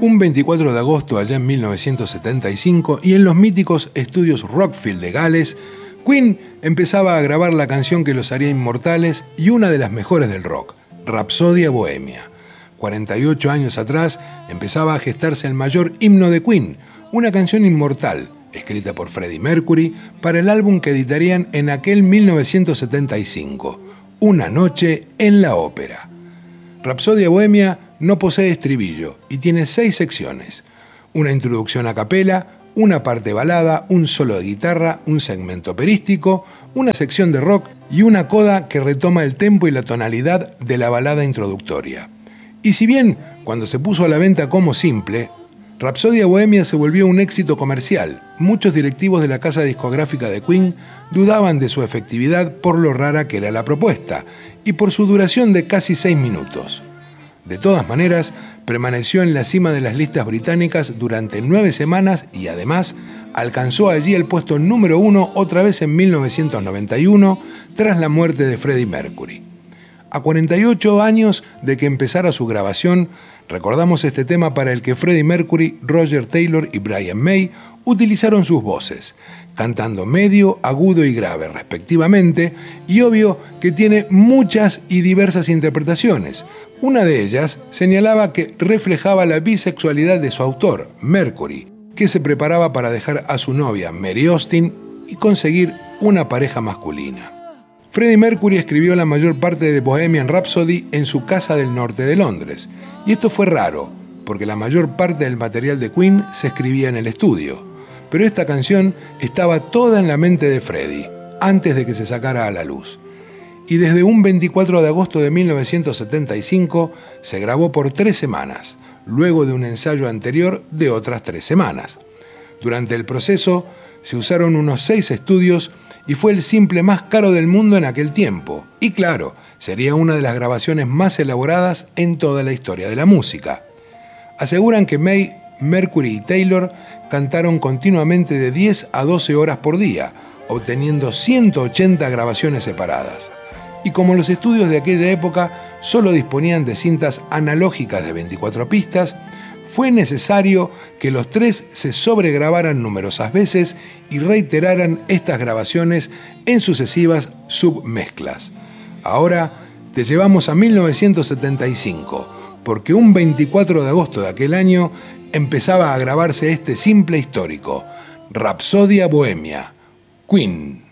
Un 24 de agosto allá en 1975 y en los míticos estudios Rockfield de Gales, Queen empezaba a grabar la canción que los haría inmortales y una de las mejores del rock, Rapsodia Bohemia. 48 años atrás empezaba a gestarse el mayor himno de Queen, una canción inmortal, escrita por Freddie Mercury para el álbum que editarían en aquel 1975, Una noche en la ópera. Rapsodia Bohemia no posee estribillo y tiene 6 secciones: una introducción a capela, una parte balada, un solo de guitarra, un segmento operístico, una sección de rock y una coda que retoma el tempo y la tonalidad de la balada introductoria. Y si bien, cuando se puso a la venta como simple, Rapsodia Bohemia se volvió un éxito comercial, muchos directivos de la casa discográfica de Queen dudaban de su efectividad por lo rara que era la propuesta y por su duración de casi 6 minutos. De todas maneras, permaneció en la cima de las listas británicas durante 9 semanas y además alcanzó allí el puesto número 1 otra vez en 1991 tras la muerte de Freddie Mercury. A 48 años de que empezara su grabación, recordamos este tema para el que Freddie Mercury, Roger Taylor y Brian May utilizaron sus voces, cantando medio, agudo y grave respectivamente, y obvio que tiene muchas y diversas interpretaciones. Una de ellas señalaba que reflejaba la bisexualidad de su autor, Mercury, que se preparaba para dejar a su novia, Mary Austin, y conseguir una pareja masculina. Freddie Mercury escribió la mayor parte de Bohemian Rhapsody en su casa del norte de Londres, y esto fue raro, porque la mayor parte del material de Queen se escribía en el estudio, pero esta canción estaba toda en la mente de Freddie, antes de que se sacara a la luz. Y desde un 24 de agosto de 1975 se grabó por 3 semanas, luego de un ensayo anterior de otras 3 semanas. Durante el proceso se usaron unos 6 estudios y fue el simple más caro del mundo en aquel tiempo. Y claro, sería una de las grabaciones más elaboradas en toda la historia de la música. Aseguran que May, Mercury y Taylor cantaron continuamente de 10 a 12 horas por día, obteniendo 180 grabaciones separadas. Y como los estudios de aquella época solo disponían de cintas analógicas de 24 pistas, fue necesario que los 3 se sobregrabaran numerosas veces y reiteraran estas grabaciones en sucesivas submezclas. Ahora te llevamos a 1975, porque un 24 de agosto de aquel año empezaba a grabarse este simple histórico, Rapsodia Bohemia, Queen.